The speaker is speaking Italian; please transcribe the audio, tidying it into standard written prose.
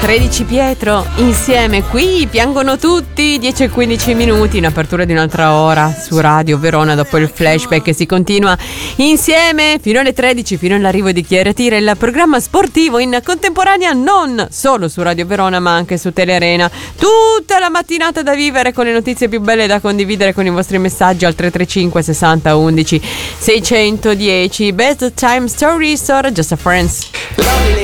13 Pietro, insieme qui piangono tutti, 10 e 15 minuti in apertura di un'altra ora su Radio Verona. Dopo il flashback si continua insieme fino alle 13, fino all'arrivo di Chi era Tira, il programma sportivo in contemporanea non solo su Radio Verona ma anche su Telearena. Tutta la mattinata da vivere con le notizie più belle da condividere con i vostri messaggi al 335 60 11 610. Best Time Stories or Just a Friends. Lovely